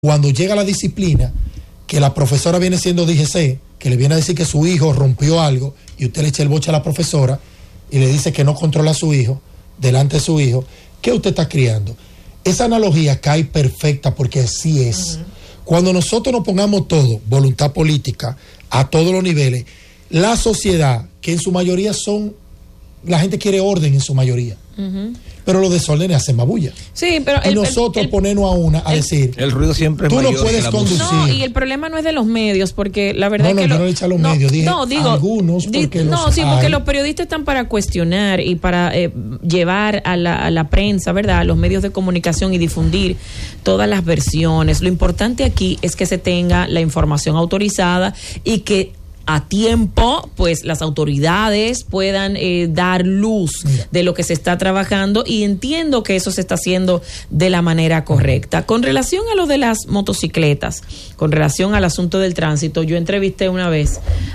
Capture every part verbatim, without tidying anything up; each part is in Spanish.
Cuando llega la disciplina, que la profesora viene siendo D G C, que le viene a decir que su hijo rompió algo y usted le echa el boche a la profesora y le dice que no controla a su hijo delante de su hijo, ¿qué usted está criando? Esa analogía cae perfecta porque así es. Uh-huh. Cuando nosotros nos pongamos todo, voluntad política, a todos los niveles, la sociedad, que en su mayoría son, la gente quiere orden en su mayoría. Uh-huh. Pero los desórdenes hacen más bulla. Sí, pero y el, nosotros el, el, ponernos a una a el, decir el ruido siempre es tú mayor no puedes conducir. No, y el problema no es de los medios, porque la verdad no, no, es que yo lo, no le eché a los no, medios, dije no, digo, algunos porque di, los no, sí, porque hay. los periodistas están para cuestionar y para eh, llevar a la, a la prensa, ¿verdad?, a los medios de comunicación y difundir todas las versiones. Lo importante aquí es que se tenga la información autorizada y que a tiempo, pues las autoridades puedan eh, dar luz Mira. de lo que se está trabajando, y entiendo que eso se está haciendo de la manera correcta. Con relación a lo de las motocicletas, con relación al asunto del tránsito, yo entrevisté una vez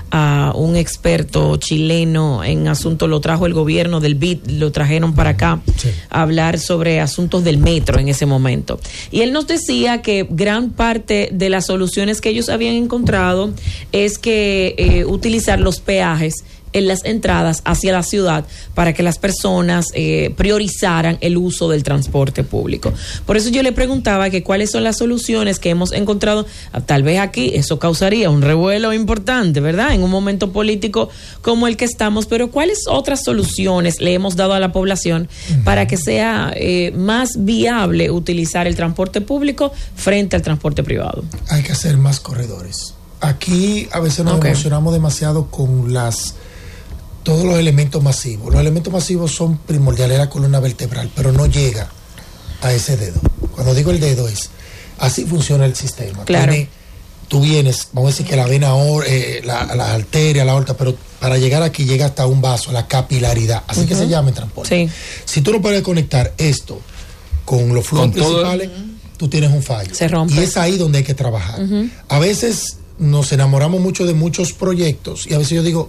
a un experto chileno en asuntos, lo trajo el gobierno del B I D, lo trajeron para acá sí. a hablar sobre asuntos del metro en ese momento. Y él nos decía que gran parte de las soluciones que ellos habían encontrado es que Eh, utilizar los peajes en las entradas hacia la ciudad para que las personas eh, priorizaran el uso del transporte público. Por eso yo le preguntaba que cuáles son las soluciones que hemos encontrado. Tal vez aquí eso causaría un revuelo importante, ¿verdad?, en un momento político como el que estamos, pero ¿cuáles otras soluciones le hemos dado a la población uh-huh. para que sea eh, más viable utilizar el transporte público frente al transporte privado? Hay que hacer más corredores. Aquí a veces nos okay. emocionamos demasiado con las todos los elementos masivos. Los elementos masivos son primordiales a la columna vertebral, pero no llega a ese dedo. Cuando digo el dedo es, así funciona el sistema. Claro. Tiene, tú vienes, vamos a decir que la vena, eh, la, la arteria, la aorta, pero para llegar aquí llega hasta un vaso, la capilaridad, así uh-huh. que se llama el transporte. Sí. Si tú no puedes conectar esto con los flujos principales, el... tú tienes un fallo. Se rompe. Y es ahí donde hay que trabajar. Uh-huh. A veces nos enamoramos mucho de muchos proyectos y a veces yo digo,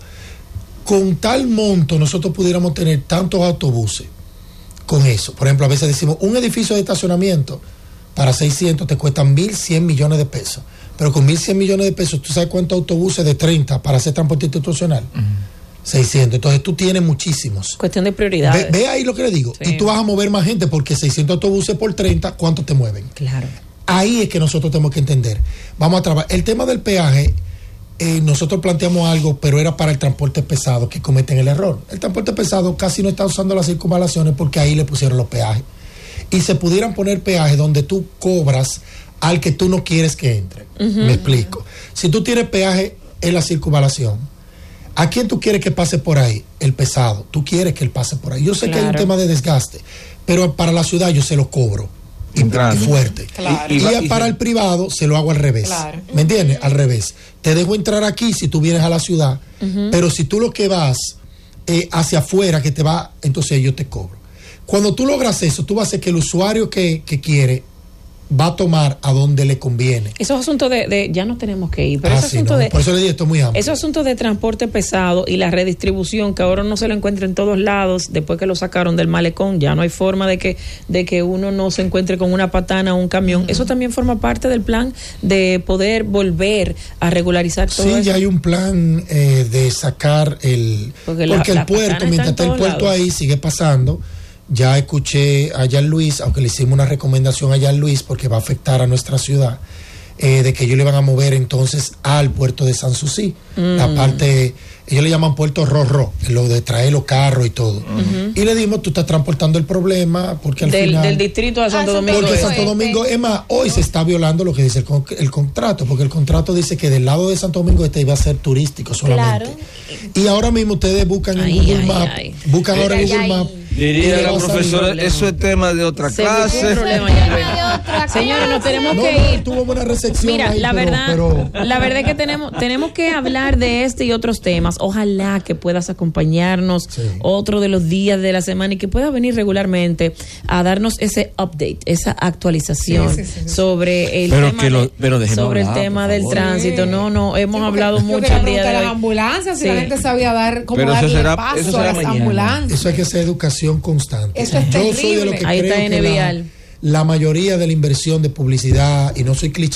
con tal monto nosotros pudiéramos tener tantos autobuses con eso. Por ejemplo, a veces decimos, un edificio de estacionamiento para seiscientos te cuesta mil cien millones de pesos, pero con mil cien millones de pesos, ¿tú sabes cuántos autobuses de treinta para hacer transporte institucional? Uh-huh. seiscientos. Entonces tú tienes muchísimos. Cuestión de prioridades. Ve, ve ahí lo que le digo. Sí. Y tú vas a mover más gente porque seiscientos autobuses por treinta, ¿cuánto te mueven? Claro. Ahí es que nosotros tenemos que entender. Vamos a trabajar. El tema del peaje, eh, nosotros planteamos algo, pero era para el transporte pesado que cometen el error. El transporte pesado casi no está usando las circunvalaciones porque ahí le pusieron los peajes. Y se pudieran poner peajes donde tú cobras al que tú no quieres que entre. Uh-huh. Me explico. Si tú tienes peaje en la circunvalación, ¿a quién tú quieres que pase por ahí? El pesado. Tú quieres que él pase por ahí. Yo sé claro. que hay un tema de desgaste, pero para la ciudad yo se lo cobro. Y, y fuerte. Claro. Y, y, y para el privado se lo hago al revés. Claro. ¿Me entiendes? Al revés. Te dejo entrar aquí si tú vienes a la ciudad, uh-huh. pero si tú lo que vas eh, hacia afuera, que te va, entonces yo te cobro. Cuando tú logras eso, tú vas a hacer que el usuario que, que quiere va a tomar a donde le conviene. Esos asuntos de, de ya no tenemos que ir, pero ah, ese sí, asunto no. de por eso le digo esto es muy amplio. Esos asuntos de transporte pesado y la redistribución que ahora no se lo encuentra en todos lados, después que lo sacaron del malecón, ya no hay forma de que de que uno no se encuentre con una patana o un camión. Uh-huh. Eso también forma parte del plan de poder volver a regularizar todo sí, eso. Sí, ya hay un plan eh, de sacar el porque, porque la, el puerto, mientras está el puerto lados. Ahí sigue pasando. Ya escuché a Jean Luis, aunque le hicimos una recomendación a Jean Luis porque va a afectar a nuestra ciudad, eh, de que ellos le van a mover entonces al puerto de Sanssouci, mm. la parte, ellos le llaman puerto Rorro, lo de traer los carros y todo. Uh-huh. Y le dimos, tú estás transportando el problema porque al del, final... Del distrito de Santo ah, Domingo. Porque Santo Domingo, es más, hoy se está violando lo que dice el, con, el contrato, porque el contrato dice que del lado de Santo Domingo este iba a ser turístico solamente. Claro. Y ahora mismo ustedes buscan ay, en Google ay, Maps, ay. buscan ahora en Google Maps. Diría la profesora, eso es tema de otra Se clase. Problema ya, Señores, nos tenemos no, que no, ir. Tuvo buena recepción. Mira, ahí, la pero, verdad, pero... la verdad es que tenemos, tenemos que hablar de este y otros temas. Ojalá que puedas acompañarnos sí. otro de los días de la semana y que puedas venir regularmente a darnos ese update, esa actualización sí, sí, sí, sí. sobre el pero tema, que lo, de, pero sobre hablar, el tema del favor. tránsito. No, no, hemos sí, hablado mucho el día de las hoy. ambulancias, si sí. la gente sabía dar cómo pero darle será, paso a las mañana. ambulancias. Eso hay que hacer educación constante. Eso es Yo terrible. soy de lo que Ahí creo está que N Vial. la mayoría de la inversión de publicidad, y no soy cliché,